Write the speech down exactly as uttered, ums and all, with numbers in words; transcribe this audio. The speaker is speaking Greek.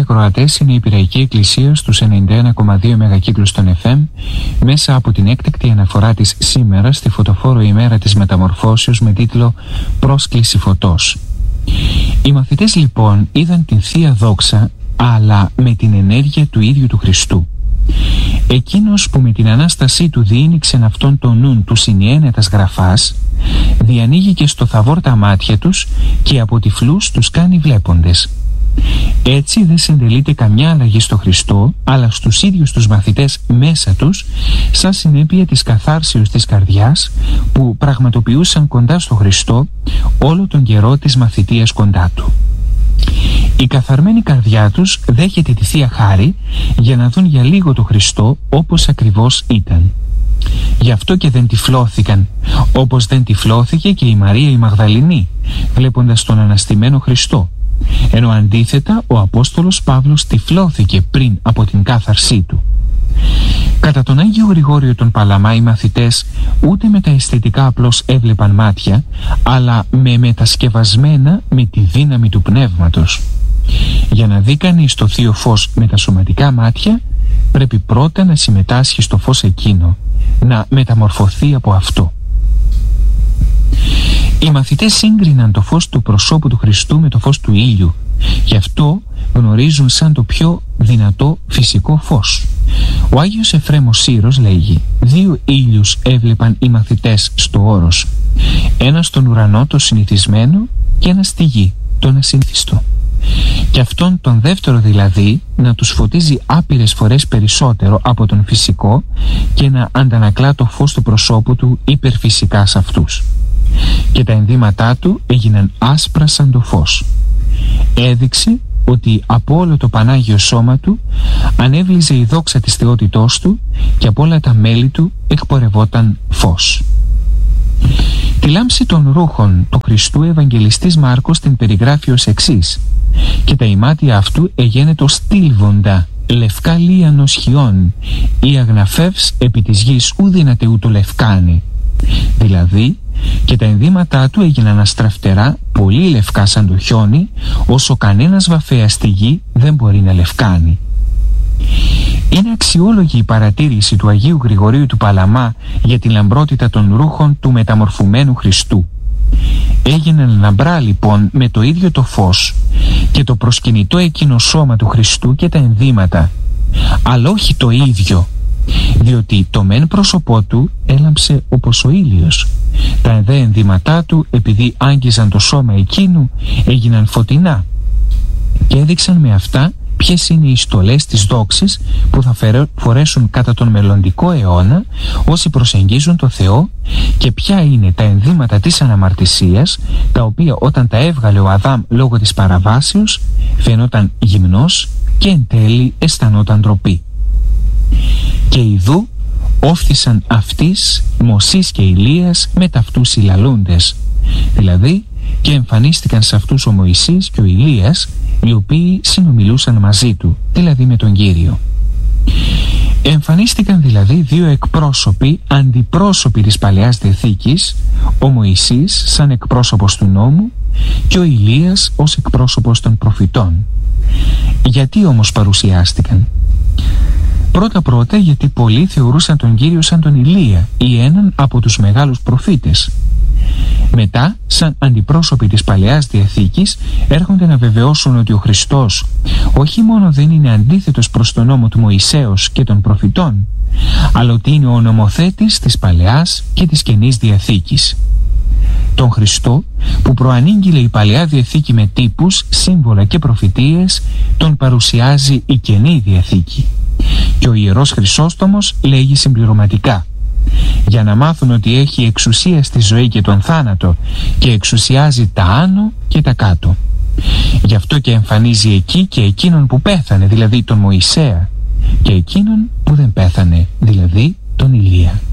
ακροατές, είναι η Πειραϊκή Εκκλησία στους ενενήντα ένα κόμμα δύο μεγακύκλους των εφ εμ μέσα από την έκτακτη αναφορά της σήμερα στη φωτοφόρο ημέρα της Μεταμορφώσεως με τίτλο «Πρόσκληση φωτός». Οι μαθητές λοιπόν είδαν την Θεία Δόξα, αλλά με την ενέργεια του ίδιου του Χριστού. Εκείνος που με την Ανάστασή του διήνυξεν αυτόν τον νουν του συνιένετας γραφάς, διανοίγει και στο θαβόρ τα μάτια τους και από τυφλούς τους κάνει βλέποντες. Έτσι δεν συντελείται καμιά αλλαγή στο Χριστό, αλλά στους ίδιους τους μαθητές μέσα τους, σαν συνέπεια της καθάρσεως της καρδιάς που πραγματοποιούσαν κοντά στο Χριστό όλο τον καιρό της μαθητείας κοντά του. Η καθαρμένη καρδιά τους δέχεται τη Θεία Χάρη για να δουν για λίγο το Χριστό όπως ακριβώς ήταν. Γι' αυτό και δεν τυφλώθηκαν, όπως δεν τυφλώθηκε και η Μαρία η Μαγδαληνή βλέποντας τον αναστημένο Χριστό, ενώ αντίθετα ο Απόστολος Παύλος τυφλώθηκε πριν από την κάθαρσή του. Κατά τον Άγιο Γρηγόριο τον Παλαμά οι μαθητές ούτε με τα αισθητικά απλώς έβλεπαν μάτια, αλλά με μετασκευασμένα με τη δύναμη του Πνεύματος. Για να δει κανείς το Θείο Φως με τα σωματικά μάτια, πρέπει πρώτα να συμμετάσχει στο φως εκείνο, να μεταμορφωθεί από αυτό. Οι μαθητές σύγκριναν το φως του προσώπου του Χριστού με το φως του ήλιου, γι' αυτό γνωρίζουν σαν το πιο δυνατό φυσικό φως. Ο Άγιος Εφρέμος Σύρος λέγει: δύο ήλιους έβλεπαν οι μαθητές στο όρος, ένα στον ουρανό το συνηθισμένο και ένα στη γη τον ασύνθιστο. Και αυτόν τον δεύτερο δηλαδή να τους φωτίζει άπειρες φορές περισσότερο από τον φυσικό και να αντανακλά το φως του προσώπου του υπερφυσικά σε αυτούς. Και τα ενδύματά του έγιναν άσπρα σαν το φως. Έδειξε ότι από όλο το Πανάγιο σώμα του ανέβλυζε η δόξα της θεότητός του και από όλα τα μέλη του εκπορευόταν φως. Τη λάμψη των ρούχων του Χριστού Ευαγγελιστής Μάρκος την περιγράφει ως εξής: «Και τα ημάτια αυτού εγένετο στήλβοντα, λευκά λίανος χιών, ή αγναφεύς επί της γης ου δύναται ούτω λευκάνη». Δηλαδή, και τα ενδύματά του έγιναν αστραφτερά, πολύ λευκά σαν το χιόνι, όσο κανένας βαφέας στη γη δεν μπορεί να λευκάνει. Είναι αξιόλογη η παρατήρηση του Αγίου Γρηγορίου του Παλαμά για την λαμπρότητα των ρούχων του μεταμορφωμένου Χριστού. Έγιναν λαμπρά λοιπόν με το ίδιο το φως και το προσκυνητό εκείνο σώμα του Χριστού και τα ενδύματα, αλλά όχι το ίδιο, διότι το μεν πρόσωπό του έλαμψε όπως ο ήλιος, τα δε ενδύματά του, επειδή άγγιζαν το σώμα εκείνου, έγιναν φωτεινά και έδειξαν με αυτά ποιες είναι οι στολές της δόξης που θα φορέσουν κατά τον μελλοντικό αιώνα όσοι προσεγγίζουν το Θεό, και ποια είναι τα ενδύματα της αναμαρτησίας, τα οποία όταν τα έβγαλε ο Αδάμ λόγω της παραβάσεως φαινόταν γυμνός και εν τέλει αισθανόταν ντροπή. Και ιδού όφθησαν αυτής Μωσής και Ηλίας με ταυτούς συλλαλούντες, δηλαδή και εμφανίστηκαν σε αυτούς ο Μωυσής και ο Ηλίας, οι οποίοι συνομιλούσαν μαζί του, δηλαδή με τον Κύριο. Εμφανίστηκαν δηλαδή δύο εκπρόσωποι, αντιπρόσωποι της Παλαιάς Διαθήκης, ο Μωυσής σαν εκπρόσωπος του νόμου και ο Ηλίας ως εκπρόσωπος των προφητών. Γιατί όμως παρουσιάστηκαν? Πρώτα πρώτα γιατί πολλοί θεωρούσαν τον Κύριο σαν τον Ηλία ή έναν από τους μεγάλους προφήτες. Μετά, σαν αντιπρόσωποι της Παλαιάς Διαθήκης, έρχονται να βεβαιώσουν ότι ο Χριστός όχι μόνο δεν είναι αντίθετος προς τον νόμο του Μωυσέως και των προφητών, αλλά ότι είναι ο νομοθέτης της Παλαιάς και της Καινής Διαθήκης. Τον Χριστό που προανήγγειλε η Παλαιά Διαθήκη με τύπους, σύμβολα και προφητείες, τον παρουσιάζει η Καινή Διαθήκη. Και ο Ιερός Χρυσόστομος λέγει συμπληρωματικά: για να μάθουν ότι έχει εξουσία στη ζωή και τον θάνατο και εξουσιάζει τα άνω και τα κάτω. Γι' αυτό και εμφανίζει εκεί και εκείνον που πέθανε, δηλαδή τον Μωυσέα, και εκείνον που δεν πέθανε, δηλαδή τον Ηλία.